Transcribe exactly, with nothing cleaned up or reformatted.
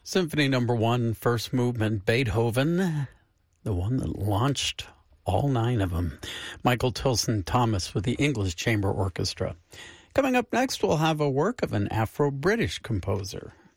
Symphony number one, first movement, Beethoven, the one that launched all nine of them. Michael Tilson Thomas with the English Chamber Orchestra. Coming up next, we'll have a work of an Afro-British composer.